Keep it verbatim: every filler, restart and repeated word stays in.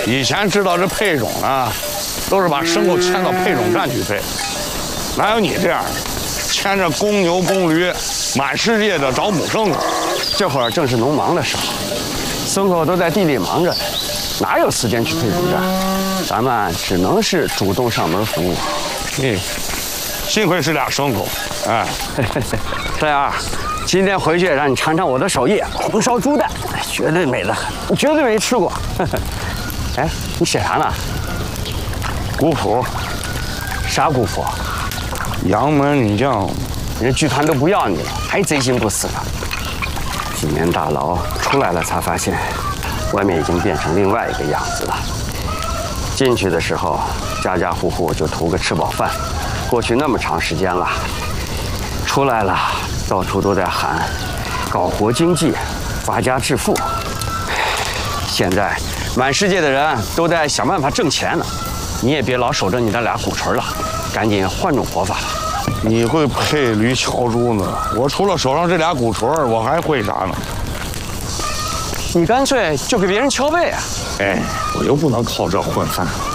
以前知道这配种啊，都是把牲口牵到配种站去配，哪有你这样的？牵着公牛公驴，满世界的找母牲呢。 这会儿正是农忙的时候，牲口都在地里忙着，哪有时间去配种站？咱们只能是主动上门服务。 你，幸亏是俩牲口，哎， 这样，今天回去让你尝尝我的手艺，红烧猪蛋，绝对美得很，你绝对没吃过。哎，你写啥呢？ 古朴， 啥古朴？ 杨门女将， 人剧团都不要你了，还贼心不死呢。几年大牢出来了，才发现外面已经变成另外一个样子了。进去的时候，家家户户就图个吃饱饭，过去那么长时间了，出来了，到处都在喊搞活经济，发家致富。现在满世界的人都在想办法挣钱呢，你也别老守着你那俩鼓槌了，赶紧换种活法吧。 你会配驴敲猪呢？我除了手上这俩鼓槌，我还会啥呢？ 你干脆就给别人敲背啊！ 哎，我又不能靠这混饭。